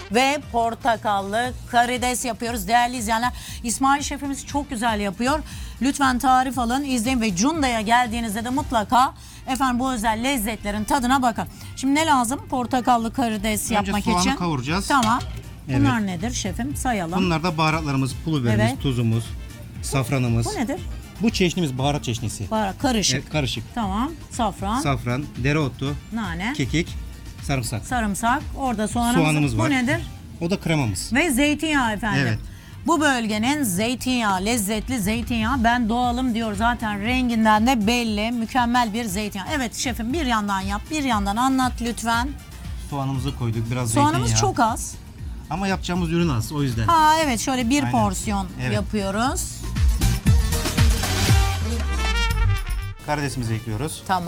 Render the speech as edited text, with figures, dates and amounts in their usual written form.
ve portakallı karides yapıyoruz. Değerli izleyenler, İsmail şefimiz çok güzel yapıyor. Lütfen tarif alın, izleyin ve Cunda'ya geldiğinizde de mutlaka efendim bu özel lezzetlerin tadına bakın. Şimdi ne lazım portakallı karides Önce yapmak soğanı için? kavuracağız. Tamam. Evet. Bunlar nedir şefim? Sayalım. Bunlar da baharatlarımız, pul biberimiz, Evet. tuzumuz, safranımız. Bu nedir? Bu çeşnimiz baharat çeşnisi. Baharat, karışık. Evet, karışık. Tamam. Safran, Safran, dereotu, nane, kekik, sarımsak. sarımsak. Orada Soğanımız Bu var. nedir? O da kremamız. Ve zeytinyağı efendim. Evet. Bu bölgenin zeytinyağı, lezzetli zeytinyağı. Ben doğalım diyor zaten, renginden de belli. Mükemmel bir zeytinyağı. Evet şefim, bir yandan yap, bir yandan anlat lütfen. Soğanımızı koyduk, biraz Soğanımız zeytinyağı. çok az. Ama yapacağımız ürün az, o yüzden. Ha evet, şöyle bir Aynen. porsiyon Evet. yapıyoruz. Karidesimizi ekliyoruz. Tamam.